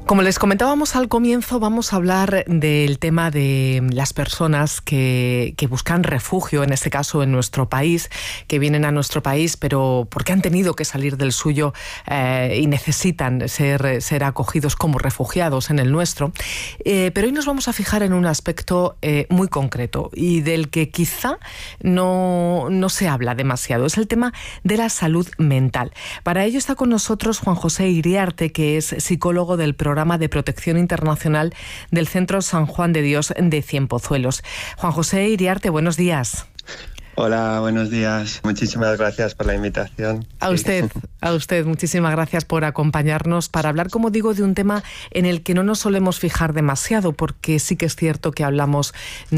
Como les comentábamos al comienzo, vamos a hablar del tema de las personas que buscan refugio, en este caso en nuestro país, que vienen a nuestro país, pero porque han tenido que salir del suyo y necesitan ser acogidos como refugiados en el nuestro. Pero hoy nos vamos a fijar en un aspecto muy concreto y del que quizá no se habla demasiado. Es el tema de la salud mental. Para ello está con nosotros Juan José Iriarte, que es psicólogo del Programa de Protección Internacional del Centro San Juan de Dios de Cienpozuelos. Juan José Iriarte, buenos días. Hola, buenos días. Muchísimas gracias por la invitación. A usted, muchísimas gracias por acompañarnos para hablar, como digo, de un tema en el que no nos solemos fijar demasiado, porque sí que es cierto que hablamos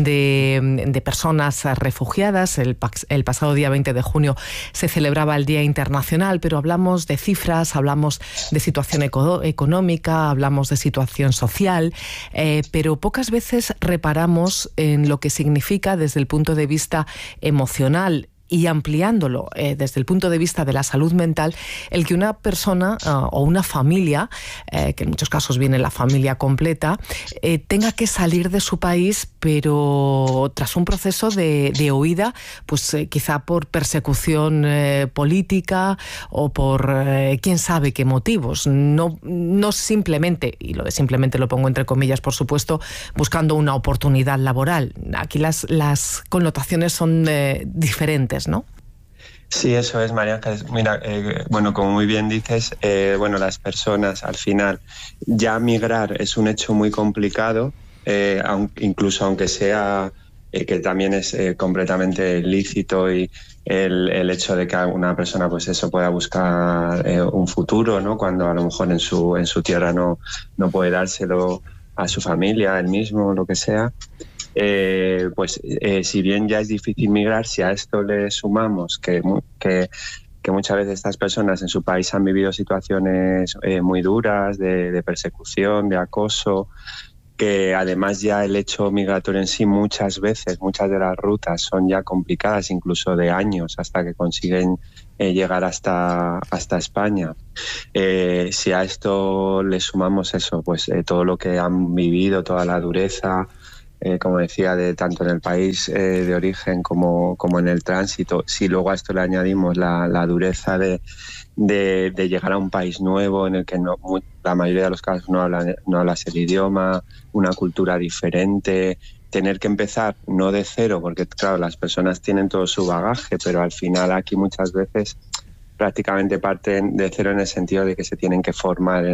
de personas refugiadas. El pasado día 20 de junio se celebraba el Día Internacional, pero hablamos de cifras, hablamos de situación económica, hablamos de situación social, pero pocas veces reparamos en lo que significa desde el punto de vista emocional y ampliándolo desde el punto de vista de la salud mental, el que una persona o una familia, que en muchos casos viene la familia completa, tenga que salir de su país, pero tras un proceso de huida, pues quizá por persecución política o por quién sabe qué motivos. No simplemente, y lo de simplemente lo pongo entre comillas, por supuesto, buscando una oportunidad laboral. Aquí las connotaciones son diferentes, ¿no? Sí, eso es, María Ángeles. Mira, bueno, como muy bien dices, las personas al final, ya migrar es un hecho muy complicado, incluso aunque sea que también es completamente lícito y el hecho de que una persona pues eso pueda buscar un futuro, ¿no? Cuando a lo mejor en su tierra no puede dárselo a su familia, él mismo, lo que sea. Si bien ya es difícil migrar, si a esto le sumamos que muchas veces estas personas en su país han vivido situaciones muy duras de persecución, de acoso, que además ya el hecho migratorio en sí muchas de las rutas son ya complicadas, incluso de años hasta que consiguen llegar hasta España. Si a esto le sumamos eso, pues todo lo que han vivido, toda la dureza, como decía, de tanto en el país de origen como en el tránsito. Si luego a esto le añadimos la dureza de llegar a un país nuevo en el que la mayoría de los casos no hablas el idioma, una cultura diferente, tener que empezar no de cero, porque claro, las personas tienen todo su bagaje, pero al final aquí muchas veces prácticamente parten de cero en el sentido de que se tienen que formar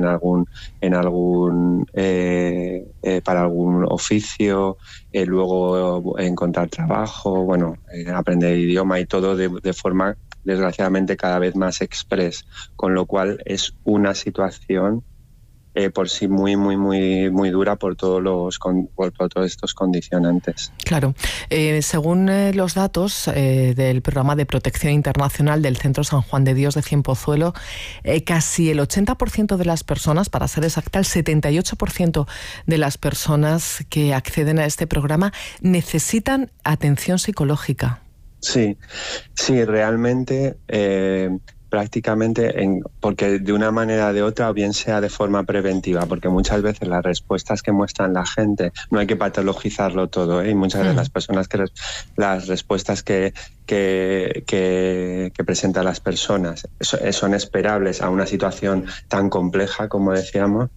para algún oficio, luego encontrar trabajo, aprender idioma y todo de forma desgraciadamente cada vez más express, con lo cual es una situación por sí muy muy muy muy dura por todos estos condicionantes. Claro. Según los datos del Programa de Protección Internacional del Centro San Juan de Dios de Cienpozuelos, casi el 80% de las personas, para ser exacta, el 78% de las personas que acceden a este programa necesitan atención psicológica. Sí, realmente prácticamente, porque de una manera o de otra, o bien sea de forma preventiva, porque muchas veces las respuestas que muestran la gente, no hay que patologizarlo todo, y muchas veces las personas las respuestas que presentan las personas son esperables a una situación tan compleja como decíamos,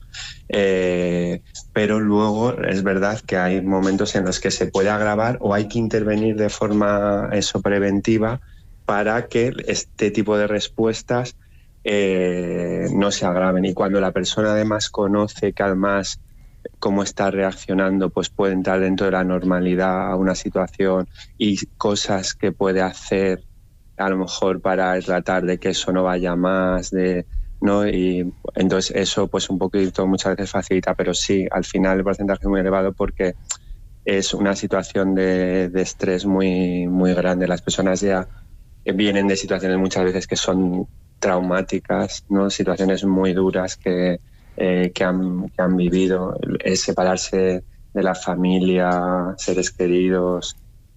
pero luego es verdad que hay momentos en los que se puede agravar o hay que intervenir de forma preventiva para que este tipo de respuestas no se agraven. Y cuando la persona además conoce que además cómo está reaccionando, pues puede entrar dentro de la normalidad a una situación y cosas que puede hacer a lo mejor para tratar de que eso no vaya más, ¿no? Y entonces eso pues un poquito muchas veces facilita, pero sí, al final el porcentaje es muy elevado porque es una situación de estrés muy, muy grande. Las personas ya vienen de situaciones muchas veces que son traumáticas, ¿no? Situaciones muy duras que han vivido, separarse de la familia, seres queridos,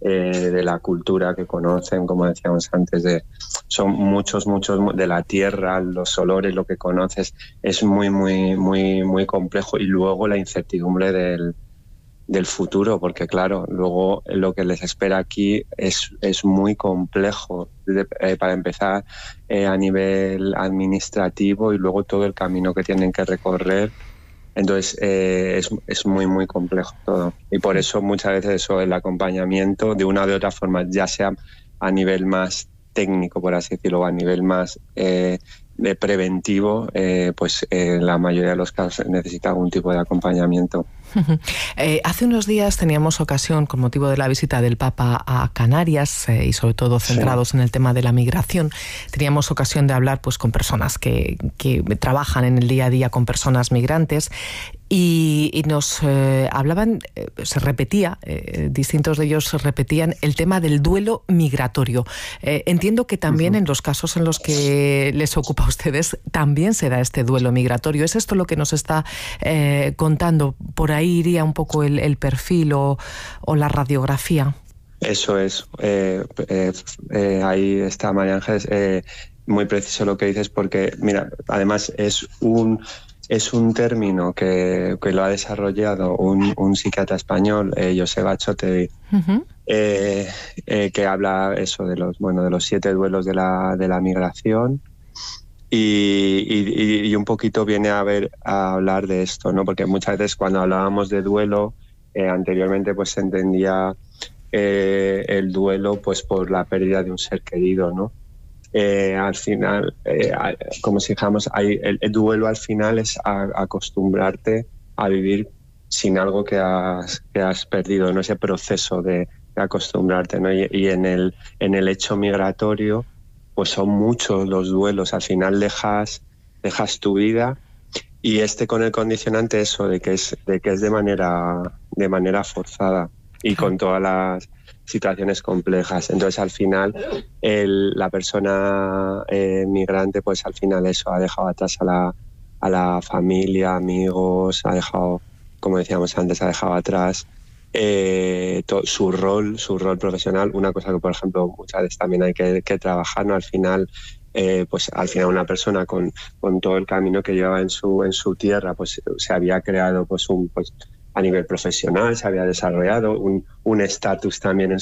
de la cultura que conocen, como decíamos antes, son muchos de la tierra, los olores, lo que conoces, es muy complejo. Y luego la incertidumbre del futuro, porque claro, luego lo que les espera aquí es muy complejo, para empezar a nivel administrativo, y luego todo el camino que tienen que recorrer. Entonces es muy complejo todo, y por eso muchas veces eso, el acompañamiento de una o de otra forma, ya sea a nivel más técnico, por así decirlo, o a nivel más de preventivo, la mayoría de los casos necesita algún tipo de acompañamiento. Hace unos días teníamos ocasión, con motivo de la visita del Papa a Canarias, y sobre todo centrados en el tema de la migración, teníamos ocasión de hablar pues con personas que trabajan en el día a día con personas migrantes, y nos hablaban, se repetía, distintos de ellos repetían el tema del duelo migratorio. Entiendo que también en los casos en los que les ocupa a ustedes también se da este duelo migratorio. ¿Es esto lo que nos está contando? ¿Por ahí iría un poco el perfil o la radiografía? Eso es. Ahí está, María Ángeles. Muy preciso lo que dices, porque, mira, además es un término que lo ha desarrollado un psiquiatra español, Joseba Chotegui, que habla eso de los 7 duelos de la migración. Y un poquito viene a hablar de esto, ¿no? Porque muchas veces cuando hablábamos de duelo, anteriormente pues se entendía el duelo pues por la pérdida de un ser querido, ¿no? Al final, como si dijéramos, el duelo al final es acostumbrarte a vivir sin algo que has perdido, ¿no? Ese proceso de acostumbrarte, ¿no? Y en el hecho migratorio, pues son muchos los duelos. Al final dejas tu vida, y con el condicionante eso de que es de manera forzada y con todas las situaciones complejas. Entonces al final la persona migrante pues al final eso ha dejado atrás a la familia, amigos, ha dejado, como decíamos antes, ha dejado atrás su rol profesional. Una cosa que, por ejemplo, muchas veces también hay que trabajar, ¿no? Al final una persona con todo el camino que llevaba en su tierra, pues se había creado a nivel profesional, se había desarrollado un estatus también en